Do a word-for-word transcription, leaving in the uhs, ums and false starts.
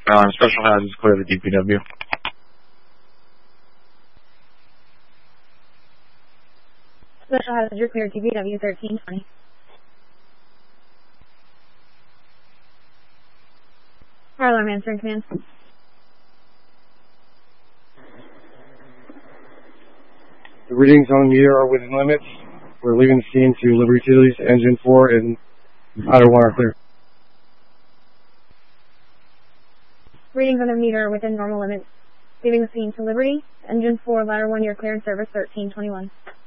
Uh, special hazards clear the D P W. Special hazards, you're clear, D P W thirteen twenty. Fire alarm answering command. The readings on the meter are within limits. We're leaving the scene to Liberty Utilities, engine four, and outer one are clear. Readings on the meter are within normal limits. Leaving the scene to Liberty, engine four, ladder one, you're clear in service thirteen twenty-one.